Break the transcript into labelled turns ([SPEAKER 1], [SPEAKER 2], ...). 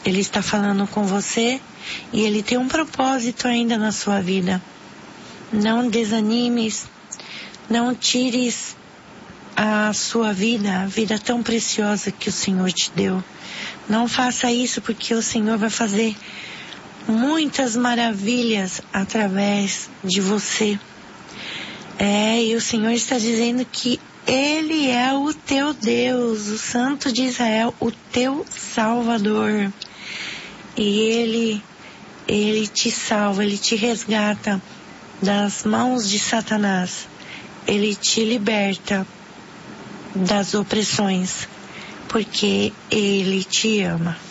[SPEAKER 1] Ele está falando com você e Ele tem um propósito ainda na sua vida. Não desanimes, não tires a sua vida, a vida tão preciosa que o Senhor te deu. Não faça isso, porque o Senhor vai fazer muitas maravilhas através de você. E o Senhor está dizendo que Ele é o teu Deus, o Santo de Israel, o teu Salvador. E Ele te salva, Ele te resgata das mãos de Satanás. Ele te liberta das opressões, porque Ele te ama.